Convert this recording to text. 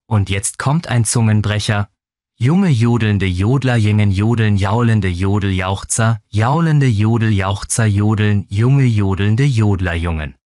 Und jetzt kommt ein Zungenbrecher. Junge jodelnde Jodlerjungen jodeln, jaulende Jodeljauchzer, jaulende Jodeljauchzer jodeln, junge jodelnde Jodlerjungen.